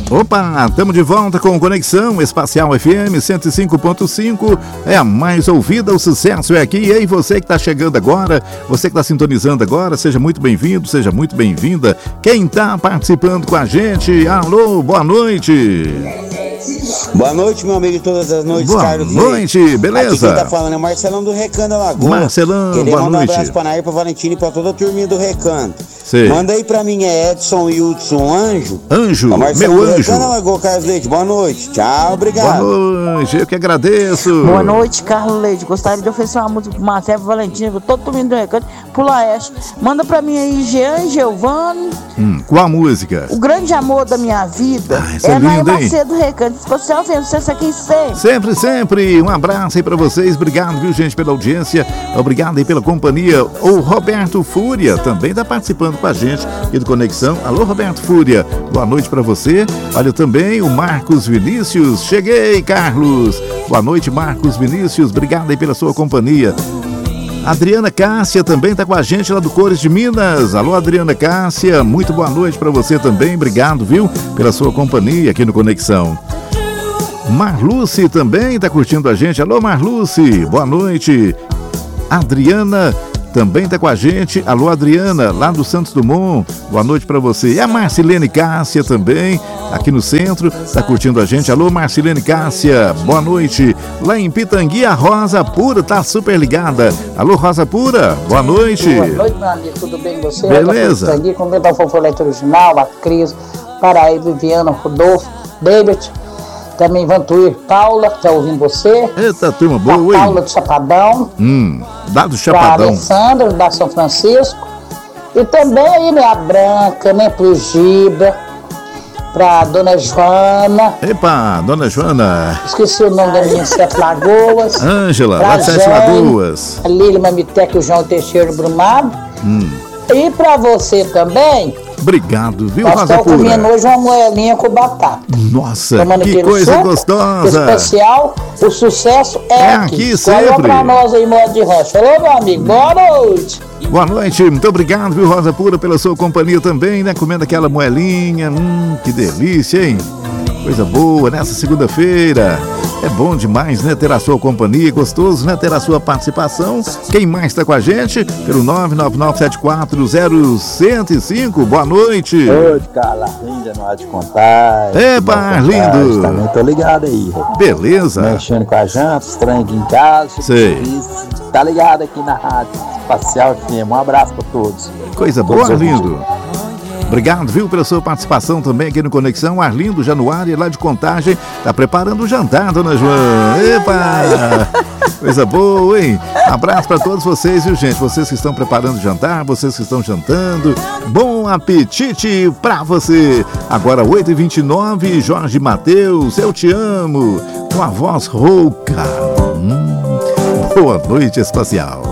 Opa, estamos de volta com Conexão Espacial FM 105.5, é a mais ouvida, o sucesso é aqui. E aí, você que está chegando agora, você que está sintonizando agora, seja muito bem-vindo, seja muito bem-vinda. Quem está participando com a gente, alô, boa noite. Boa noite, meu amigo, todas as noites, boa Carlos. Boa noite, beleza? Aqui quem tá falando é o Marcelão do Recanto da Lagoa. Marcelão, queria boa mandar noite. Um abraço pra Nair, pra Valentina e pra toda a turminha do Recanto. Sim. Manda aí pra mim, é Edson Hudson Anjo. Anjo, meu anjo. anjo. Da Lagoa, Carlos Leite, boa noite. Tchau, obrigado. Boa noite, eu que agradeço. Boa noite, Carlos Leite. Gostaria de oferecer uma música pro Marcelo, pra Valentina, pra todo mundo do Recanto, pro Laeste. Manda pra mim aí, Jean Giovanni. Qual a música? O grande amor da minha vida é Nair Macedo do Recanto. Especial vendo você aqui sempre. Sempre. Um abraço aí pra vocês. Obrigado, viu, gente, pela audiência. Obrigado aí pela companhia. O Roberto Fúria também tá participando com a gente aqui do Conexão. Alô, Roberto Fúria. Boa noite pra você. Olha também o Marcos Vinícius. Cheguei, Carlos. Boa noite, Marcos Vinícius. Obrigado aí pela sua companhia. Adriana Cássia também está com a gente lá do Cores de Minas. Alô, Adriana Cássia, muito boa noite para você também. Obrigado, viu, pela sua companhia aqui no Conexão. Marluce também está curtindo a gente. Alô, Marluce, boa noite. Adriana também está com a gente. Alô, Adriana, lá do Santos Dumont. Boa noite para você. E a Marcilene Cássia também, aqui no centro, está curtindo a gente. Alô, Marcilene Cássia, boa noite. Lá em Pitangui, a Rosa Pura está super ligada. Alô, Rosa Pura, boa noite. Boa noite, meu amigo, tudo bem com você? Beleza. Pitangui, com o Fofolete Original, a Cris, Paraíba, Viviana, Rodolfo, David. Também Vantuir, Paula, tá ouvindo você? Eita, turma boa, a Paula do Chapadão. Lá do Chapadão. Pra Alessandra, da São Francisco. E também aí, né, a Branca, né, pro Giba, pra Dona Joana. Epa, Dona Joana. Esqueci o nome da minha Sete Lagoas. Ângela, lá de Sete Lagoas. A Lília Mamiteca e o João Teixeira Brumado. E pra você também. Obrigado, viu, Rosa Pura? Nós estamos comendo hoje uma moelinha com batata. Nossa, que coisa suco, gostosa. Especial, o sucesso é aqui sempre. Olha pra nós aí, modo de rocha. Alô, meu amigo, boa noite. Boa noite, muito obrigado, viu, Rosa Pura, pela sua companhia também, né? Comendo aquela moelinha, que delícia, hein? Coisa boa, nessa segunda-feira. É bom demais, né, ter a sua companhia, gostoso, né, ter a sua participação. Quem mais está com a gente? Pelo 999740105. Boa noite. Oi, Carla, Arlinda, não há de contar. Epa, Arlindo. Também tô ligado aí. Beleza. Mexendo com a janta, estranho aqui em casa. Sei. Tá ligado aqui na Rádio Espacial FM. Um abraço para todos. Coisa boa, Arlindo. Obrigado, viu, pela sua participação também aqui no Conexão. Arlindo Januário, lá de Contagem, tá preparando o jantar, dona Joana. Epa! Coisa boa, hein? Abraço para todos vocês, viu, gente? Vocês que estão preparando o jantar, vocês que estão jantando. Bom apetite pra você! Agora, 8h29, Jorge Mateus, eu te amo, com a voz rouca. Boa noite, Espacial.